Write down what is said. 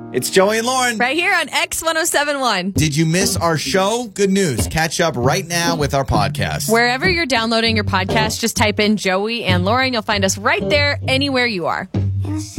It's Joey and Lauren. Right here on X1071. Did you miss our show? Good news. Catch up right now with our podcast. Wherever you're downloading your podcast, just type in Joey and Lauren. You'll find us right there anywhere you are.